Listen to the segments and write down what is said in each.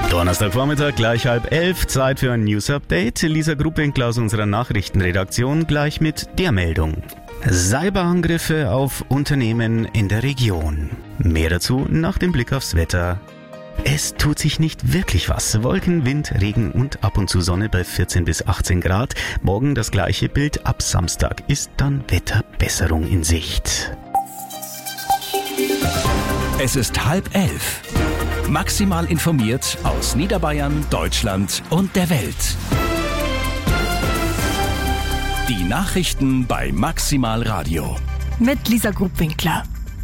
Donnerstagvormittag, gleich 10:30, Zeit für ein News-Update. Lisa Gruppwinkel aus unserer Nachrichtenredaktion gleich mit der Meldung. Cyberangriffe auf Unternehmen in der Region. Mehr dazu nach dem Blick aufs Wetter. Es tut sich nicht wirklich was. Wolken, Wind, Regen und ab und zu Sonne bei 14 bis 18 Grad. Morgen das gleiche Bild. Ab Samstag ist dann Wetterbesserung in Sicht. Es ist 10:30. Maximal informiert aus Niederbayern, Deutschland und der Welt. Die Nachrichten bei Maximal Radio. Mit Lisa Gruppwinkler.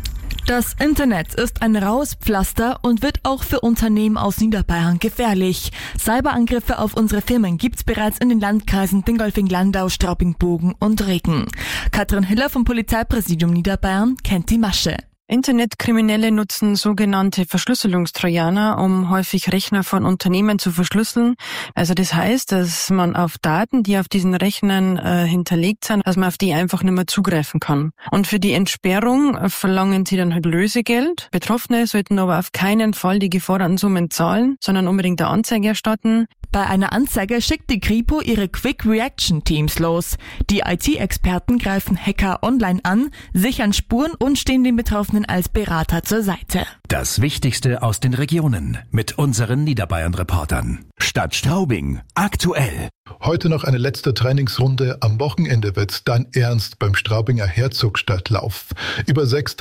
Das Internet ist ein raues Pflaster und wird auch für Unternehmen aus Niederbayern gefährlich. Cyberangriffe auf unsere Firmen gibt's bereits in den Landkreisen Dingolfing-Landau, Straubing-Bogen und Regen. Katrin Hiller vom Polizeipräsidium Niederbayern kennt die Masche. Internetkriminelle nutzen sogenannte Verschlüsselungstrojaner, um häufig Rechner von Unternehmen zu verschlüsseln. Also das heißt, dass man auf Daten, die auf diesen Rechnern hinterlegt sind, dass man auf die einfach nicht mehr zugreifen kann. Und für die Entsperrung verlangen sie dann halt Lösegeld. Betroffene sollten aber auf keinen Fall die geforderten Summen zahlen, sondern unbedingt eine Anzeige erstatten. Bei einer Anzeige schickt die Kripo ihre Quick Reaction Teams los. Die IT-Experten greifen Hacker online an, sichern Spuren und stehen den Betroffenen als Berater zur Seite. Das Wichtigste aus den Regionen mit unseren Niederbayern-Reportern. Stadt Straubing, aktuell. Heute noch eine letzte Trainingsrunde. Am Wochenende wird's dann ernst beim Straubinger Herzogstadtlauf. Über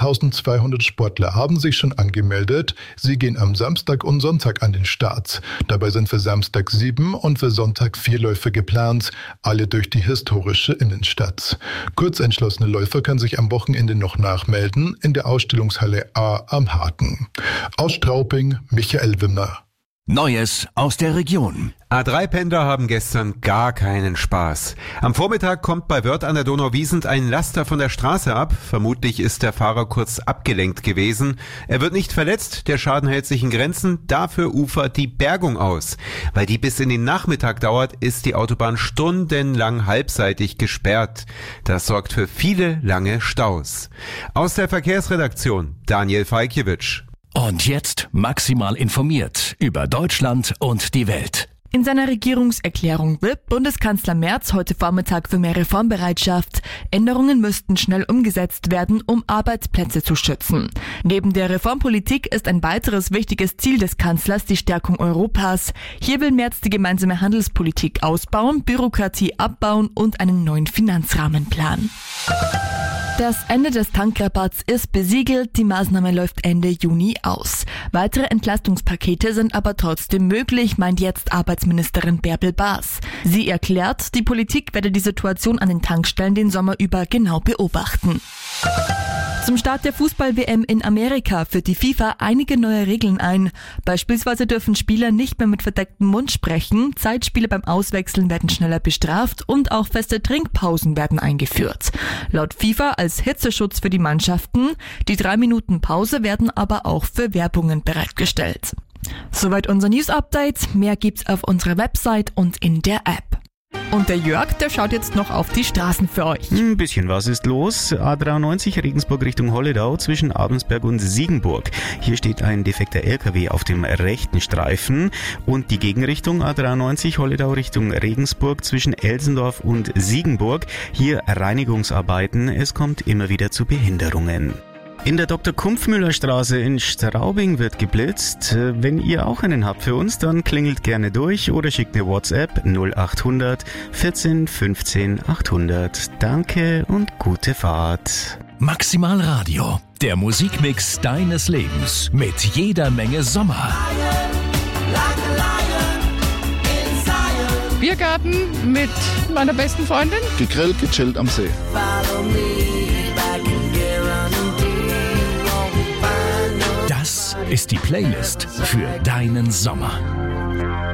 6.200 Sportler haben sich schon angemeldet. Sie gehen am Samstag und Sonntag an den Start. Dabei sind für Samstag 7 und für Sonntag 4 Läufe geplant. Alle durch die historische Innenstadt. Kurzentschlossene Läufer können sich am Wochenende noch nachmelden in der Ausstellungshalle A am Haken. Aus Straubing, Michael Wimmer. Neues aus der Region. A3-Pendler haben gestern gar keinen Spaß. Am Vormittag kommt bei Wörth an der Donauwiesend ein Laster von der Straße ab. Vermutlich ist der Fahrer kurz abgelenkt gewesen. Er wird nicht verletzt, der Schaden hält sich in Grenzen. Dafür ufert die Bergung aus. Weil die bis in den Nachmittag dauert, ist die Autobahn stundenlang halbseitig gesperrt. Das sorgt für viele lange Staus. Aus der Verkehrsredaktion, Daniel Falkiewicz. Und jetzt maximal informiert über Deutschland und die Welt. In seiner Regierungserklärung wirbt Bundeskanzler Merz heute Vormittag für mehr Reformbereitschaft. Änderungen müssten schnell umgesetzt werden, um Arbeitsplätze zu schützen. Neben der Reformpolitik ist ein weiteres wichtiges Ziel des Kanzlers die Stärkung Europas. Hier will Merz die gemeinsame Handelspolitik ausbauen, Bürokratie abbauen und einen neuen Finanzrahmenplan. Das Ende des Tankrabatts ist besiegelt, die Maßnahme läuft Ende Juni aus. Weitere Entlastungspakete sind aber trotzdem möglich, meint jetzt Arbeitsministerin Bärbel Baas. Sie erklärt, die Politik werde die Situation an den Tankstellen den Sommer über genau beobachten. Zum Start der Fußball-WM in Amerika führt die FIFA einige neue Regeln ein. Beispielsweise dürfen Spieler nicht mehr mit verdecktem Mund sprechen, Zeitspiele beim Auswechseln werden schneller bestraft und auch feste Trinkpausen werden eingeführt. Laut FIFA als Hitzeschutz für die Mannschaften, die 3 Minuten Pause werden aber auch für Werbungen bereitgestellt. Soweit unser News-Update. Mehr gibt's auf unserer Website und in der App. Und der Jörg, der schaut jetzt noch auf die Straßen für euch. Ein bisschen was ist los. A93 Regensburg Richtung Holledau zwischen Abensberg und Siegenburg. Hier steht ein defekter LKW auf dem rechten Streifen. Und die Gegenrichtung A93 Holledau Richtung Regensburg zwischen Elsendorf und Siegenburg. Hier Reinigungsarbeiten. Es kommt immer wieder zu Behinderungen. In der Dr.-Kumpfmüller-Straße in Straubing wird geblitzt. Wenn ihr auch einen habt für uns, dann klingelt gerne durch oder schickt eine WhatsApp 0800 14 15 800. Danke und gute Fahrt. Maximal Radio, der Musikmix deines Lebens mit jeder Menge Sommer. Biergarten mit meiner besten Freundin. Gegrillt, gechillt am See. Das ist die Playlist für deinen Sommer.